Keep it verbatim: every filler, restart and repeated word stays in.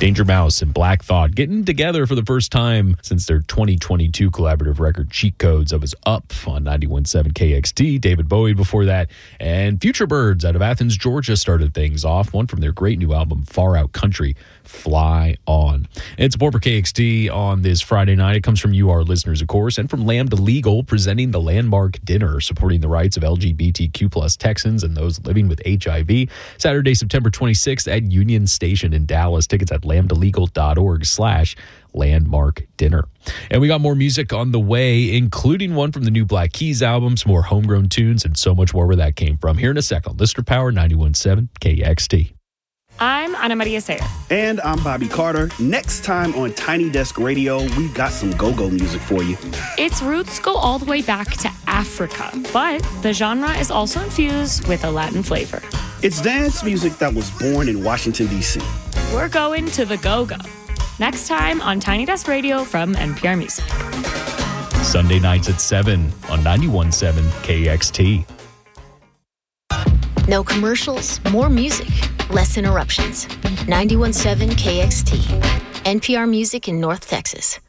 Danger Mouse and Black Thought getting together for the first time since their twenty twenty-two collaborative record Cheat Codes that was up on ninety-one point seven K X T. David Bowie before that, and Future Birds out of Athens, Georgia started things off. One from their great new album Far Out Country, Fly On. And support for K X T on this Friday night. It comes from you, our listeners, of course, and from Lambda Legal, presenting the Landmark Dinner, supporting the rights of L G B T Q plus Texans and those living with H I V. Saturday, September twenty-sixth at Union Station in Dallas. Tickets at lambdalegal.org slash landmark dinner. And we got more music on the way, including one from the new Black Keys album, some more homegrown tunes, and so much more where that came from. Here in a second, Listener Power ninety-one point seven K X T. I'm Ana Maria Sayer. And I'm Bobby Carter. Next time on Tiny Desk Radio, we've got some go-go music for you. Its roots go all the way back to Africa, but the genre is also infused with a Latin flavor. It's dance music that was born in Washington, D C. We're going to the go-go. Next time on Tiny Desk Radio from N P R Music. Sunday nights at seven on ninety-one point seven K X T. No commercials, more music, less interruptions. ninety-one point seven K X T, N P R Music in North Texas.